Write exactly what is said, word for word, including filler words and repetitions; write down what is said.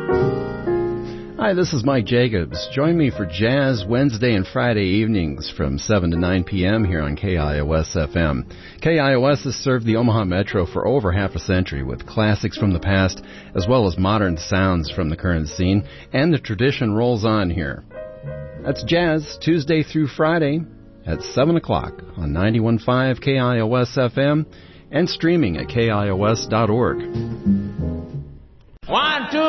Hi, this is Mike Jacobs. Join me for Jazz Wednesday and Friday evenings from seven to nine p.m. here on K I O S F M. K I O S has served the Omaha Metro for over half a century with classics from the past as well as modern sounds from the current scene, and the tradition rolls on here. That's Jazz, Tuesday through Friday at seven o'clock on ninety-one point five K I O S F M and streaming at K I O S dot org. One, two,